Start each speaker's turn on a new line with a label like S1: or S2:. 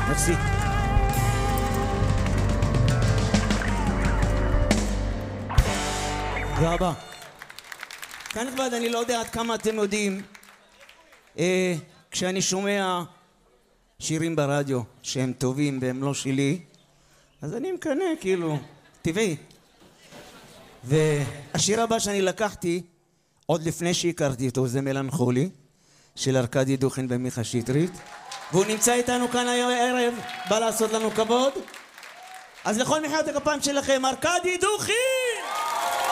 S1: מרסי. תודה רבה. כאן נכבד, אני לא יודע עד כמה אתם יודעים, כשאני שומע שירים ברדיו שהם טובים והם לא שלי, אז אני מקנא, כאילו, טבעי. והשיר הבא שאני לקחתי, עוד לפני שהכרתי אותו, זה מלנכולי, של ארקדי דוכין ומיכה שטרית, והוא נמצא איתנו כאן היום הערב, בא לעשות לנו כבוד. אז לכל מחיאות הכפיים שלכם, ארקדי דוכין!